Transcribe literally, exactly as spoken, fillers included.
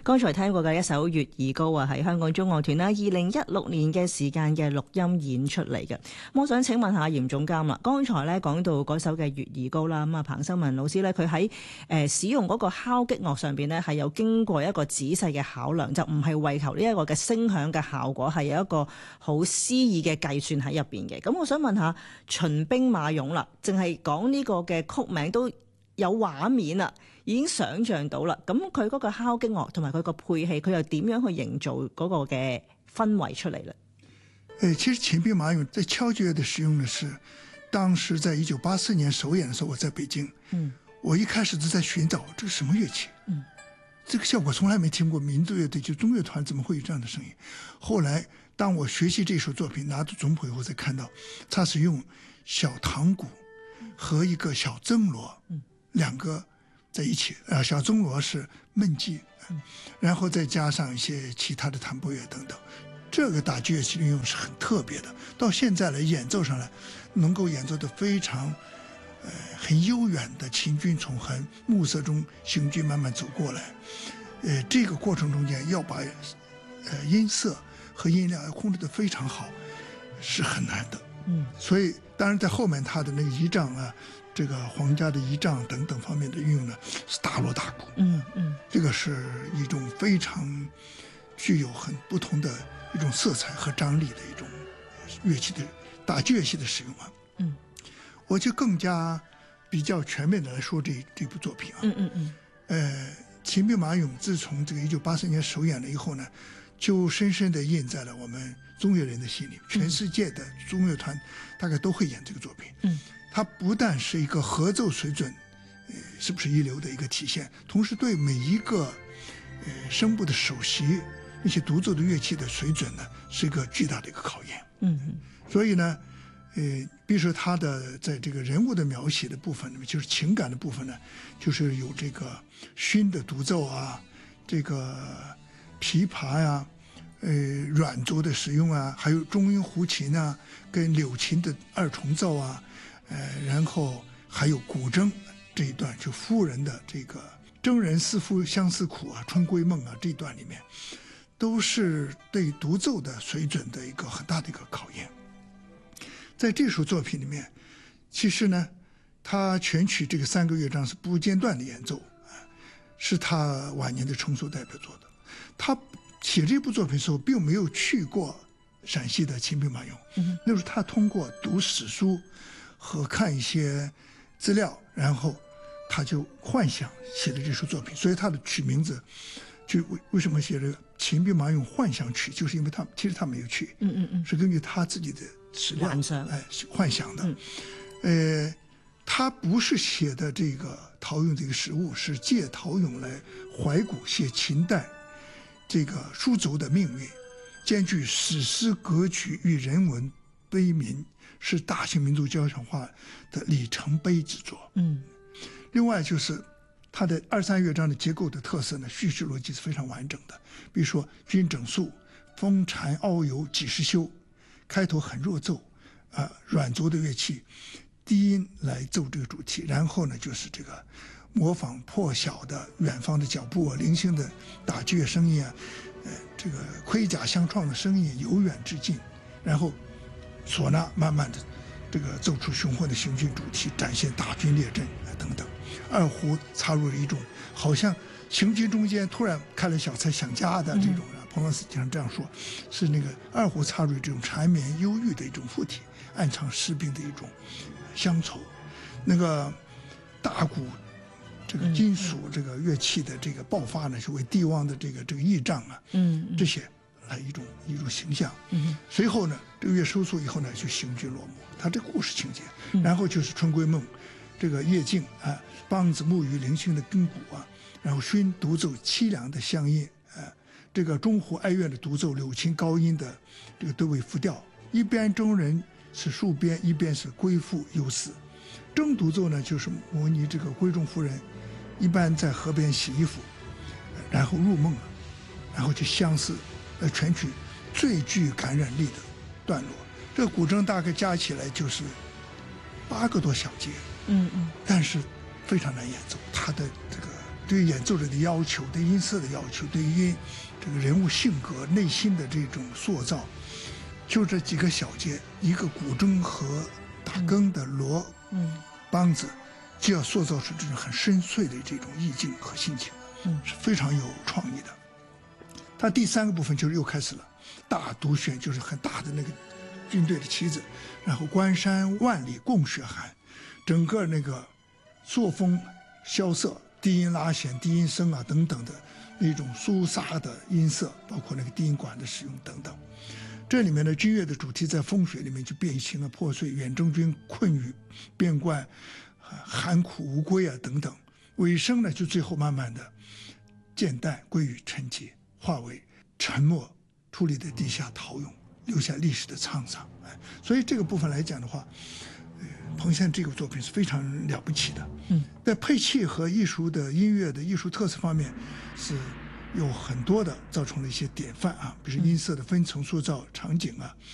剛才聽過嘅一首《月兒歌》啊，係香港中樂團啦，二零一六年嘅時間嘅錄音演出嚟嘅。我想請問下嚴總監啦，剛才咧講到嗰首嘅《月兒歌》啦，咁啊彭秀文老師咧，佢喺誒使用嗰個敲擊樂上邊咧，係有經過一個仔細嘅考量，就唔係為求呢一個嘅聲響嘅效果，係有一個好詩意嘅計算喺入邊嘅。咁我想問下秦兵馬俑啦，淨係講呢個嘅曲名都有畫面啦，已經想像到啦。咁佢嗰個敲擊樂同埋佢個配器，佢又點樣去營造嗰個嘅氛圍出嚟咧？ 誒，其實秦兵馬俑在敲擊樂的使用呢，是當時在一九八四年首演的時候，我在北京，嗯，我一開始就在尋找這是什麼樂器，嗯，這個效果從來沒聽過，民族樂隊就中樂團怎麼會有這樣的聲音？後來當我學習這首作品拿到總譜以後，才看到它是用小唐鼓和一個小曾鑼，嗯。兩個在一起，啊，小鐘鑼是悶擊，然後再加上一些其他的彈撥樂等等，這個打擊樂器運用是很特別的。到現在來演奏上來，能夠演奏得非常，呃，很悠遠的秦軍從很暮色中行軍慢慢走過來，呃，這個過程中間要把，呃，音色和音量要控制得非常好，是很難的。嗯，所以當然在後面他的那個儀仗啊。這個皇家的儀仗等等方面的運用呢，是大鑼大鼓，嗯嗯，這個是一種非常具有很不同的一種色彩和張力的一種樂器的打擊樂器的使用啊，嗯，我就更加比較全面的來說這這部作品啊，嗯嗯嗯，呃，秦兵馬俑自從這個一九八四年首演了以後呢，就深深地印在了我們中樂人的心裡，全世界的中樂團大概都會演這個作品，嗯。它不但是一個合奏水準，呃，是不是一流的一個體現，同時對每一個，呃，聲部的首席那些獨奏的樂器的水準呢，是一個巨大的一個考驗。嗯，所以呢，呃，比如說它的在這個人物的描寫的部分，就是情感的部分呢，就是有這個埙的獨奏啊，這個琵琶呀、啊，呃，軟奏的使用啊，還有中音胡琴啊，跟柳琴的二重奏啊。呃，然後還有古箏這一段，就夫人的這個征人思夫相思苦啊，春閨夢啊，這一段裡面，都是對獨奏的水準的一個很大的一個考驗。在這首作品裡面，其實呢，他全曲這個三個樂章是不間斷的演奏，是他晚年的成熟代表作的。他寫這部作品的時候，並沒有去過陝西的秦兵馬俑，嗯，那時候他通過讀史書和看一些資料，然後他就幻想寫了這首作品，所以他的曲名字就為為什麼寫這個秦兵馬俑幻想曲，就是因為他其實他沒有去，嗯嗯嗯，是根據他自己的史料，哎，幻想的，嗯，呃，他不是寫的這個陶俑這個實物，是借陶俑來懷古寫秦代這個書族的命運，兼具史詩歌曲與人文悲憫，是大型民族交響化的里程碑之作。嗯，另外就是它的二三樂章的結構的特色呢，敘事邏輯是非常完整的。比如說“君整肅，風蟬遨遊幾時休”，開頭很弱奏，啊、呃，軟奏的樂器低音來奏這個主題，然後呢就是這個模仿破曉的遠方的腳步啊，零星的打擊樂聲音啊，呃，這個盔甲相撞的聲音由遠至近，然後嗩吶慢慢的這個奏出雄渾的行軍主題，展現大軍列陣等等。二胡插入了一種好像行軍中間突然開了小差想家的這種，嗯，彭老師經常這樣說，是那個二胡插入這種纏綿憂鬱的一種附體，暗藏士兵的一種鄉愁。那個大鼓這個金屬這個樂器的這個爆發呢，是為帝王的這個這個儀仗啊，嗯，這些來一種一種形象。嗯，隨後呢，這個樂收束以後呢，就行軍落幕。他這個故事情節，然後就是春閨夢，這個夜靜啊，梆子沐雨零星的根鼓啊，然後埙獨奏淒涼的鄉音，啊，這個中胡哀怨的獨奏，柳琴高音的這個對位複調，一邊征人是戍邊，一邊是閨婦憂思。征獨奏呢，就是模擬這個閨中夫人一般在河邊洗衣服，然後入夢了，然後就相思，呃，全曲最具感染力的段落。這個古箏大概加起來就是八個多小節，嗯嗯，但是非常難演奏，它的這個对于演奏者的要求，对音色的要求，对于这个人物性格、内心的这种塑造，就这几个小节，一个古筝和打更的锣、 嗯梆子，就要塑造出这种很深邃的这种意境和心情， 嗯， 是非常有创意的。它第三个部分就是又开始了，大独弦就是很大的那个军队的旗子，然后关山万里共雪寒，整个那个作风萧瑟，低音拉弦、低音声啊等等的那种肃杀的音色，包括那个低音管的使用等等。这里面的军乐的主题在风雪里面就变形了，破碎，远征军困于边关，寒苦无归啊等等。尾声呢，就最后慢慢的渐淡，归于沉寂，化为沉默，矗立在地下陶俑，留下历史的沧桑。哎，所以这个部分来讲的话，呃，彭先这个作品是非常了不起的。 嗯， 在配器和艺术的音乐的艺术特色方面，是有很多的造成了一些典范啊，比如音色的分层塑造、场景啊，